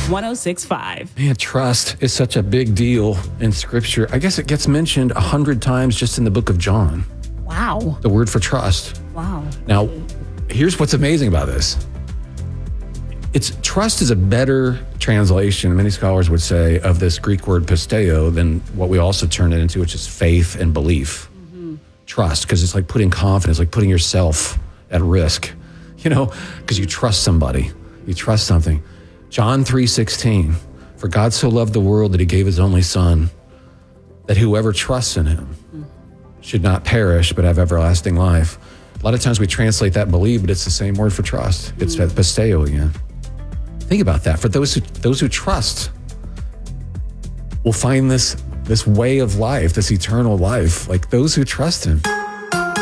1065. Man, trust is such a big deal in Scripture. I guess it gets mentioned 100 times just in the book of John. Wow. The word for trust. Wow. Now, here's what's amazing about this. Trust is a better translation, many scholars would say, of this Greek word pisteo than what we also turn it into, which is faith and belief. Mm-hmm. Trust, because it's like putting confidence, like putting yourself at risk, because you trust somebody, you trust something. John 3:16, for God so loved the world that he gave his only son, that whoever trusts in him should not perish, but have everlasting life. A lot of times we translate that believe, but it's the same word for trust. It's pisteo again. Think about that. For those who trust will find this way of life, this eternal life, like those who trust him.